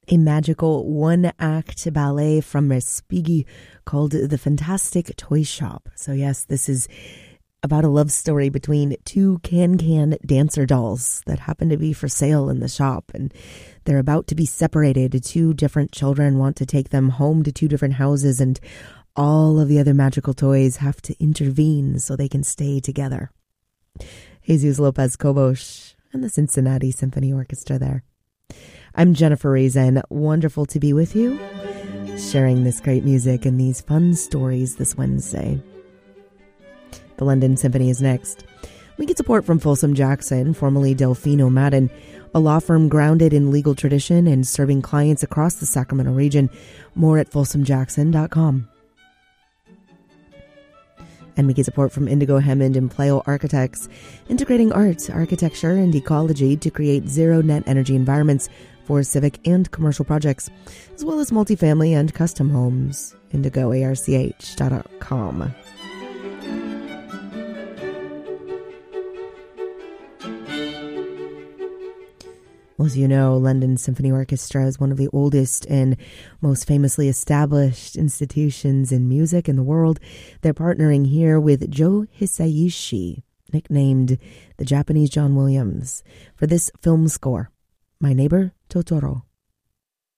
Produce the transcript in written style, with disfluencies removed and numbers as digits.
a magical one-act ballet from Respighi called The Fantastic Toy Shop. So yes, this is about a love story between two can-can dancer dolls that happen to be for sale in the shop, and they're about to be separated. Two different children want to take them home to two different houses, and all of the other magical toys have to intervene so they can stay together. Jesus Lopez Cobos and the Cincinnati Symphony Orchestra there. I'm Jennifer Reason. Wonderful to be with you, sharing this great music and these fun stories this Wednesday. The London Symphony is next. We get support from Folsom Jackson, formerly Delfino Madden, a law firm grounded in legal tradition and serving clients across the Sacramento region. More at folsomjackson.com. And we get support from Indigo Hammond and Pleo Architects, integrating art, architecture, and ecology to create zero-net energy environments for civic and commercial projects, as well as multifamily and custom homes. IndigoARCH.com. Well, as you know, London Symphony Orchestra is one of the oldest and most famously established institutions in music in the world. They're partnering here with Joe Hisaishi, nicknamed the Japanese John Williams, for this film score, My Neighbor Totoro.